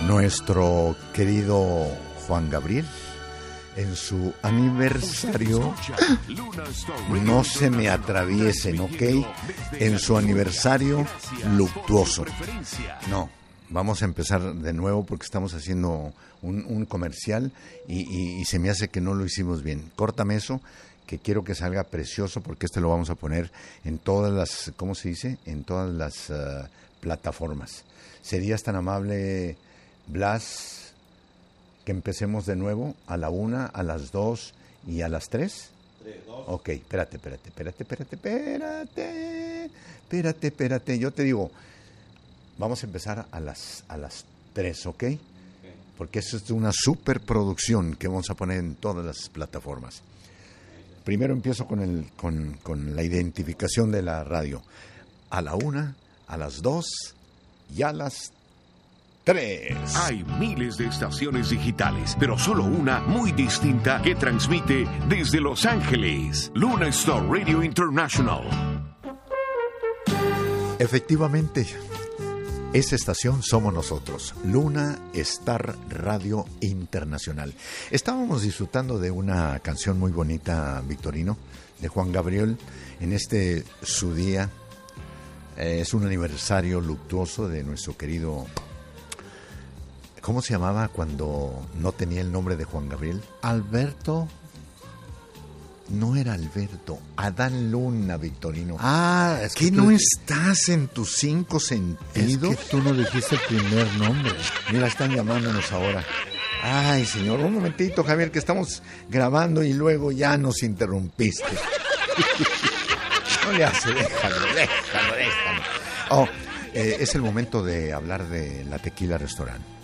Nuestro querido Juan Gabriel, en su aniversario, no se me atraviesen, ¿ok? En su aniversario luctuoso. No, vamos a empezar de nuevo porque estamos haciendo un comercial y se me hace que no lo hicimos bien. Córtame eso, que quiero que salga precioso porque lo vamos a poner en todas las, ¿cómo se dice? En todas las plataformas. ¿Serías tan amable, Blas, que empecemos de nuevo a la 1, a las 2 y a las 3? 3, 2. Ok, espérate. Yo te digo, vamos a empezar a las 3, ¿ok? Porque eso es una superproducción que vamos a poner en todas las plataformas. Primero empiezo con la identificación de la radio. A la 1, a las 2 y a las 3. Hay miles de estaciones digitales, pero solo una muy distinta que transmite desde Los Ángeles. Luna Star Radio International. Efectivamente, esa estación somos nosotros, Luna Star Radio Internacional. Estábamos disfrutando de una canción muy bonita, Victorino, de Juan Gabriel, en su día. Es un aniversario luctuoso de nuestro querido... ¿Cómo se llamaba cuando no tenía el nombre de Juan Gabriel? Alberto. No era Alberto. Adán Luna, Victorino. Ah, es que no estás en tus 5 sentidos. Es que tú no dijiste el primer nombre. Mira, están llamándonos ahora. Ay, señor, un momentito, Javier, que estamos grabando y luego ya nos interrumpiste. No le hace, déjalo. Oh, es el momento de hablar de la Tequila Restaurant.